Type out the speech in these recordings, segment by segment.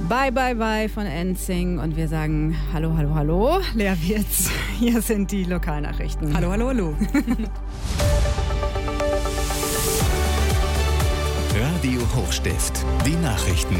Bye, bye, bye von NSYNC und wir sagen hallo, hallo, hallo. Lea Wirtz, hier sind die Lokalnachrichten. Hallo, hallo, hallo. Radio Hochstift, die Nachrichten.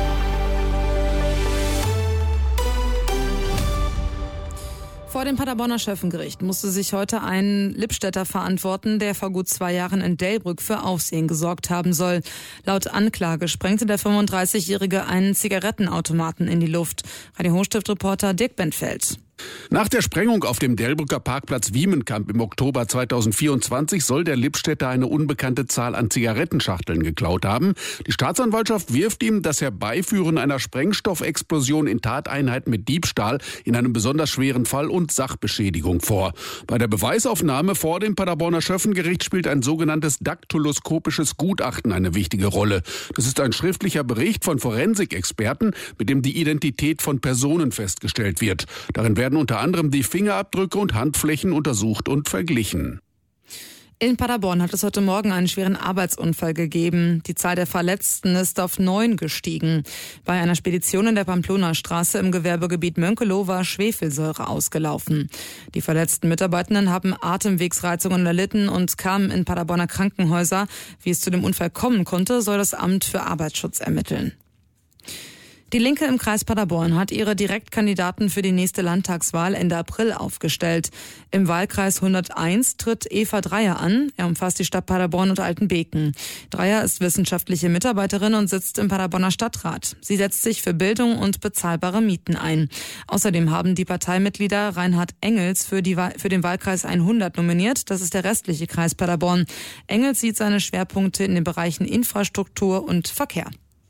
Vor dem Paderborner Schöffengericht musste sich heute ein Lippstädter verantworten, der vor gut 2 Jahren in Delbrück für Aufsehen gesorgt haben soll. Laut Anklage sprengte der 35-Jährige einen Zigarettenautomaten in die Luft. Radio Hochstift-Reporter Dirk Bentfeld. Nach der Sprengung auf dem Delbrücker Parkplatz Wiemenkamp im Oktober 2024 soll der Lippstädter eine unbekannte Zahl an Zigarettenschachteln geklaut haben. Die Staatsanwaltschaft wirft ihm das Herbeiführen einer Sprengstoffexplosion in Tateinheit mit Diebstahl in einem besonders schweren Fall und Sachbeschädigung vor. Bei der Beweisaufnahme vor dem Paderborner Schöffengericht spielt ein sogenanntes daktyloskopisches Gutachten eine wichtige Rolle. Das ist ein schriftlicher Bericht von Forensikexperten, mit dem die Identität von Personen festgestellt wird. Darin werden unter anderem die Fingerabdrücke und Handflächen untersucht und verglichen. In Paderborn hat es heute Morgen einen schweren Arbeitsunfall gegeben. Die Zahl der Verletzten ist auf 9 gestiegen. Bei einer Spedition in der Pamplona-Straße im Gewerbegebiet Mönkelow war Schwefelsäure ausgelaufen. Die verletzten Mitarbeitenden haben Atemwegsreizungen erlitten und kamen in Paderborner Krankenhäuser. Wie es zu dem Unfall kommen konnte, soll das Amt für Arbeitsschutz ermitteln. Die Linke im Kreis Paderborn hat ihre Direktkandidaten für die nächste Landtagswahl Ende April aufgestellt. Im Wahlkreis 101 tritt Eva Dreyer an. Er umfasst die Stadt Paderborn und Altenbeken. Dreyer ist wissenschaftliche Mitarbeiterin und sitzt im Paderborner Stadtrat. Sie setzt sich für Bildung und bezahlbare Mieten ein. Außerdem haben die Parteimitglieder Reinhard Engels für den Wahlkreis 100 nominiert. Das ist der restliche Kreis Paderborn. Engels sieht seine Schwerpunkte in den Bereichen Infrastruktur und Verkehr.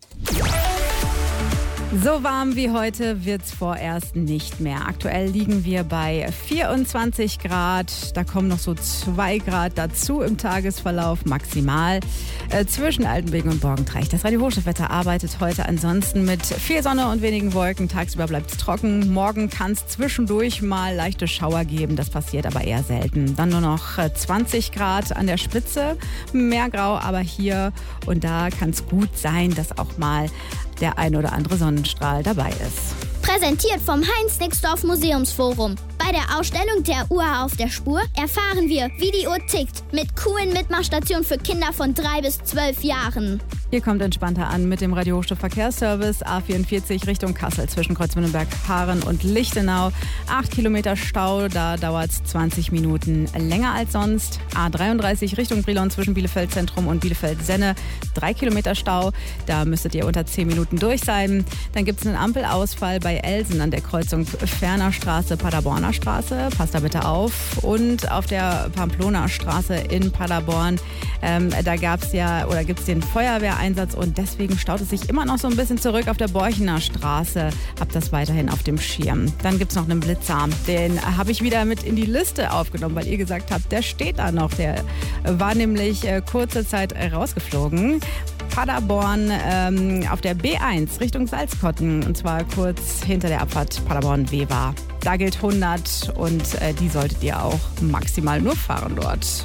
So warm wie heute wird's vorerst nicht mehr. Aktuell liegen wir bei 24 Grad. Da kommen noch so 2 Grad dazu im Tagesverlauf maximal. Zwischen Altenbeken und Borgentreich. Das Radio Hochstift-Wetter arbeitet heute ansonsten mit viel Sonne und wenigen Wolken. Tagsüber bleibt's trocken. Morgen kann es zwischendurch mal leichte Schauer geben. Das passiert aber eher selten. Dann nur noch 20 Grad an der Spitze. Mehr Grau, aber hier und da kann es gut sein, dass auch mal der ein oder andere Sonnenstrahl dabei ist. Präsentiert vom Heinz-Nixdorf Museumsforum. Bei der Ausstellung der Uhr auf der Spur erfahren wir, wie die Uhr tickt. Mit coolen Mitmachstationen für Kinder von 3 bis 12 Jahren. Ihr kommt entspannter an mit dem Radio Hochstift Verkehrsservice A44 Richtung Kassel zwischen Kreuzmühlenberg, Haaren und Lichtenau. 8 Kilometer Stau, da dauert es 20 Minuten länger als sonst. A33 Richtung Brilon zwischen Bielefeld Zentrum und Bielefeld Senne. 3 Kilometer Stau, da müsstet ihr unter 10 Minuten durch sein. Dann gibt es einen Ampelausfall bei Elsen an der Kreuzung Ferner Straße, Paderborner Straße. Passt da bitte auf. Und auf der Pamplona Straße in Paderborn, da gibt es den Feuerwehreinsatz und deswegen staut es sich immer noch so ein bisschen zurück auf der Borchener Straße. Habt das weiterhin auf dem Schirm. Dann gibt es noch einen Blitzer. Den habe ich wieder mit in die Liste aufgenommen, weil ihr gesagt habt, der steht da noch. Der war nämlich kurze Zeit rausgeflogen. Paderborn auf der B1 Richtung Salzkotten und zwar kurz hinter der Abfahrt Paderborn-Weber. Da gilt 100 und die solltet ihr auch maximal nur fahren dort.